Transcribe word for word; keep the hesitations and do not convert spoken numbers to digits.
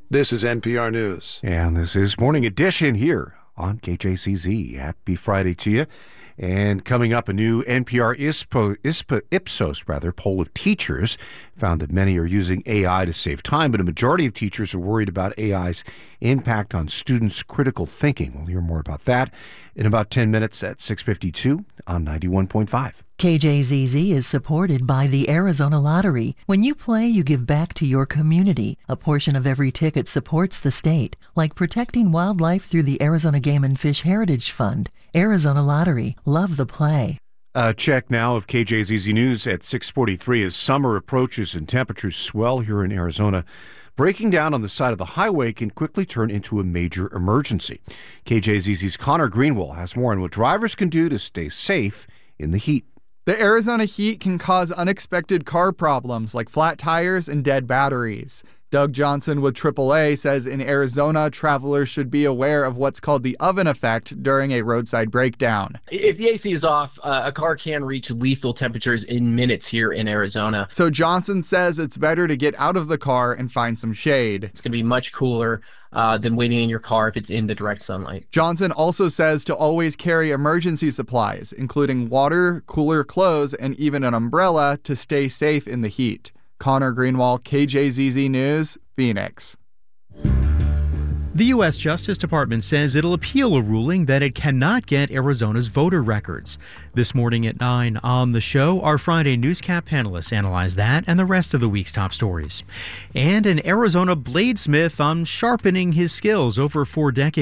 This is N P R News. And this is Morning Edition here on K J C Z. Happy Friday to you. And coming up, a new N P R ISPO, ISPO, Ipsos rather, poll of teachers found that many are using A I to save time, but a majority of teachers are worried about A I's impact on students' critical thinking. We'll hear more about that in about ten minutes at six fifty-two on ninety-one point five. K J Z Z is supported by the Arizona Lottery. When you play, you give back to your community. A portion of every ticket supports the state, like protecting wildlife through the Arizona Game and Fish Heritage Fund. Arizona Lottery. Love the play. A check now of K J Z Z News at six forty-three as summer approaches and temperatures swell here in Arizona. Breaking down on the side of the highway can quickly turn into a major emergency. K J Z Z's Connor Greenwell has more on what drivers can do to stay safe in the heat. The Arizona heat can cause unexpected car problems like flat tires and dead batteries. Doug Johnson with triple A says in Arizona, travelers should be aware of what's called the oven effect during a roadside breakdown. If the A C is off, uh, a car can reach lethal temperatures in minutes here in Arizona. So Johnson says it's better to get out of the car and find some shade. It's going to be much cooler uh, than waiting in your car if it's in the direct sunlight. Johnson also says to always carry emergency supplies, including water, cooler clothes, and even an umbrella to stay safe in the heat. Connor Greenwald, K J Z Z News, Phoenix. The U S Justice Department says it'll appeal a ruling that it cannot get Arizona's voter records. This morning at nine on the show, our Friday Newscap panelists analyze that and the rest of the week's top stories. And an Arizona bladesmith on sharpening his skills over four decades.